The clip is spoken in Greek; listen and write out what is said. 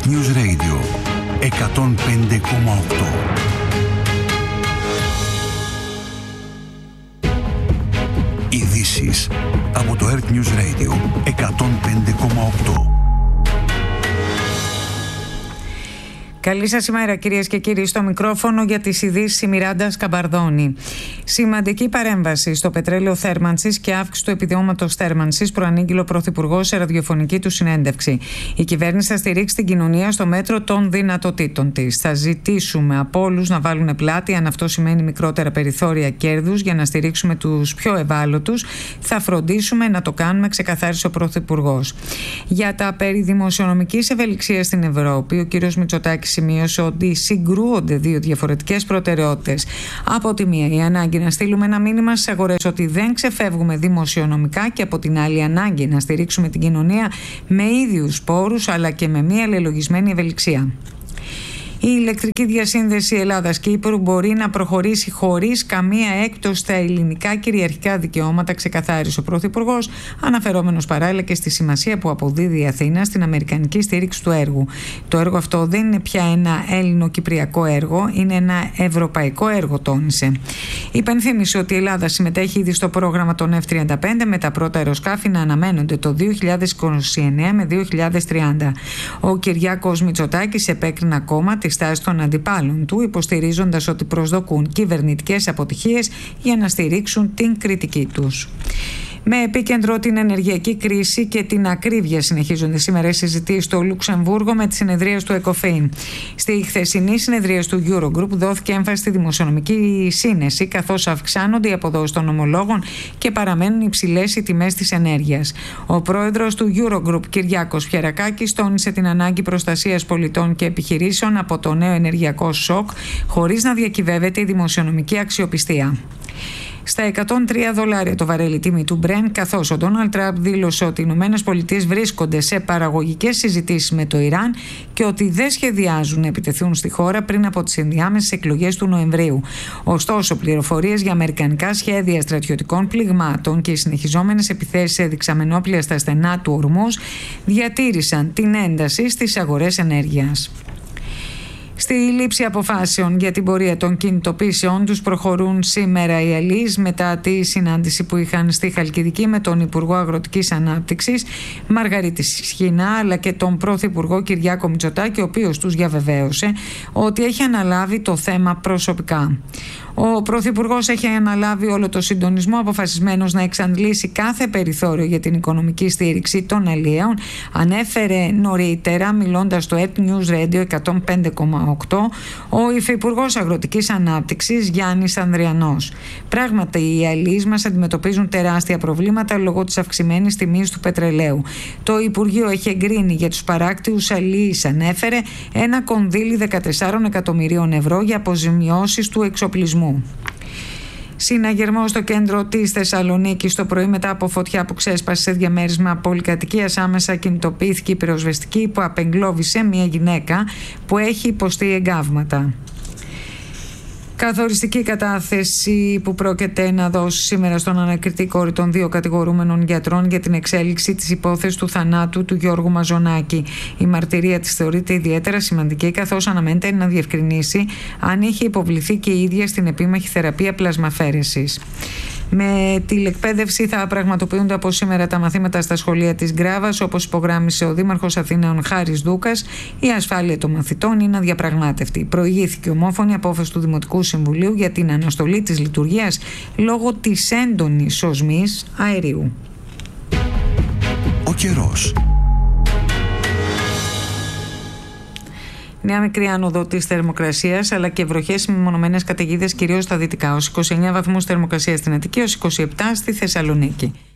News Radio 105,8. Ειδήσεις από το Earth News Radio 105,8. Καλή σας ημέρα κυρίες και κύριοι, στο μικρόφωνο για τις ειδήσεις η Μιράντα Σκαμπαρδόνη. Σημαντική παρέμβαση στο πετρέλαιο θέρμανσης και αύξηση του επιδόματος θέρμανσης προανήγγειλε ο Πρωθυπουργός σε ραδιοφωνική του συνέντευξη. Η κυβέρνηση θα στηρίξει την κοινωνία στο μέτρο των δυνατοτήτων της. Θα ζητήσουμε από όλους να βάλουν πλάτη, αν αυτό σημαίνει μικρότερα περιθώρια κέρδους, για να στηρίξουμε τους πιο ευάλωτους. Θα φροντίσουμε να το κάνουμε, ξεκαθάρισε ο Πρωθυπουργός. Για τα περί δημοσιονομικής ευελιξίας στην Ευρώπη, ο κ. Μητσοτάκης σημείωσε ότι συγκρούονται δύο διαφορετικές προτεραιότητες. Από τη μία, η ανάγκη να στείλουμε ένα μήνυμα στις αγορές ότι δεν ξεφεύγουμε δημοσιονομικά, και από την άλλη, η ανάγκη να στηρίξουμε την κοινωνία με ίδιους πόρους αλλά και με μία αλληλογισμένη ευελιξία. Η ηλεκτρική διασύνδεση Ελλάδας-Κύπρου μπορεί να προχωρήσει χωρίς καμία έκπτωση στα ελληνικά κυριαρχικά δικαιώματα, ξεκαθάρισε ο Πρωθυπουργός, αναφερόμενος παράλληλα και στη σημασία που αποδίδει η Αθήνα στην αμερικανική στήριξη του έργου. Το έργο αυτό δεν είναι πια ένα Έλληνο-κυπριακό έργο, είναι ένα ευρωπαϊκό έργο, τόνισε. Υπενθύμησε ότι η Ελλάδα συμμετέχει ήδη στο πρόγραμμα των F-35, με τα πρώτα αεροσκάφη να αναμένονται το 2029 με 2030. Ο Κυριάκος Μητσοτάκης επέκρινε ακόμα τη στάση των αντιπάλων του, υποστηρίζοντας ότι προσδοκούν κυβερνητικές αποτυχίες για να στηρίξουν την κριτική τους. Με επίκεντρο την ενεργειακή κρίση και την ακρίβεια, συνεχίζονται σήμερα οι συζητήσεις στο Λουξεμβούργο με τις συνεδρίες του ΕΚΟΦΗΝ. Στη χθεσινή συνεδρία του Eurogroup δόθηκε έμφαση στη δημοσιονομική σύνεση, καθώς αυξάνονται οι αποδόσεις των ομολόγων και παραμένουν υψηλές οι τιμές της ενέργειας. Ο πρόεδρος του Eurogroup, Κυριάκος Πιερακάκης, τόνισε την ανάγκη προστασίας πολιτών και επιχειρήσεων από το νέο ενεργειακό σοκ, χωρίς να διακυβεύεται η δημοσιονομική αξιοπιστία. Στα $103 το βαρέλι τιμή του Brent, καθώς ο Ντόναλντ Τραμπ δήλωσε ότι οι ΗΠΑ βρίσκονται σε παραγωγικές συζητήσεις με το Ιράν και ότι δεν σχεδιάζουν να επιτεθούν στη χώρα πριν από τις ενδιάμεσες εκλογές του Νοεμβρίου. Ωστόσο, πληροφορίες για αμερικανικά σχέδια στρατιωτικών πληγμάτων και οι συνεχιζόμενες επιθέσεις σε δεξαμενόπλια στα στενά του Ορμούζ διατήρησαν την ένταση στις αγορές ενέργειας. Στη λήψη αποφάσεων για την πορεία των κινητοποίησεών τους προχωρούν σήμερα οι αλείς, μετά τη συνάντηση που είχαν στη Χαλκιδική με τον Υπουργό Αγροτικής Ανάπτυξης Μαργαρίτη Σχοινά, αλλά και τον Πρωθυπουργό Κυριάκο Μητσοτάκη, ο οποίος τους διαβεβαίωσε ότι έχει αναλάβει το θέμα προσωπικά. Ο Πρωθυπουργός έχει αναλάβει όλο το συντονισμό, αποφασισμένος να εξαντλήσει κάθε περιθώριο για την οικονομική στήριξη των αλλιέων, ανέφερε νωρίτερα, μιλώντας στο Earth News Radio 105,8, ο Υφυπουργός Αγροτικής Ανάπτυξης Γιάννης Ανδριανός. Πράγματι, οι αλλιείς μας αντιμετωπίζουν τεράστια προβλήματα λόγω της αυξημένης τιμής του πετρελαίου. Το Υπουργείο έχει εγκρίνει για τους παράκτιους αλλιείς, ανέφερε, ένα κονδύλι 14 εκατομμυρίων ευρώ για αποζημιώσεις του εξοπλισμού. Συναγερμό στο κέντρο της Θεσσαλονίκης το πρωί, μετά από φωτιά που ξέσπασε σε διαμέρισμα πολυκατοικίας, άμεσα κινητοποιήθηκε η πυροσβεστική που απεγκλώβησε μια γυναίκα που έχει υποστεί εγκάβματα. Καθοριστική κατάθεση που πρόκειται να δώσει σήμερα στον ανακριτή κόρη των δύο κατηγορούμενων γιατρών για την εξέλιξη της υπόθεσης του θανάτου του Γιώργου Μαζονάκη. Η μαρτυρία της θεωρείται ιδιαίτερα σημαντική, καθώς αναμένεται να διευκρινίσει αν είχε υποβληθεί και η ίδια στην επίμαχη θεραπεία πλασμαφέρεσης. Με τηλεκπαίδευση θα πραγματοποιούνται από σήμερα τα μαθήματα στα σχολεία της Γκράβας, όπως υπογράμμισε ο Δήμαρχος Αθηναίων Χάρης Δούκας. Η ασφάλεια των μαθητών είναι αδιαπραγμάτευτη. Προηγήθηκε ομόφωνη απόφαση του Δημοτικού Συμβουλίου για την αναστολή της λειτουργίας λόγω της έντονης οσμής αερίου. Ο καιρός. Νέα μικρή άνοδο της θερμοκρασίας, αλλά και βροχές με μονομένες καταιγίδες κυρίως στα δυτικά. Ως 29 βαθμούς θερμοκρασία στην Αττική, ως 27 στη Θεσσαλονίκη.